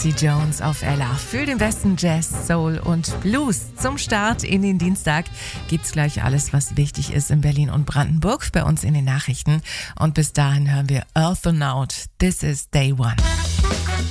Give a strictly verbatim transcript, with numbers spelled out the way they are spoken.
Quincy Jones auf Ella für den besten Jazz, Soul und Blues. Zum Start in den Dienstag gibt's gleich alles, was wichtig ist in Berlin und Brandenburg bei uns in den Nachrichten. Und bis dahin hören wir Earthonaut. This is Day One.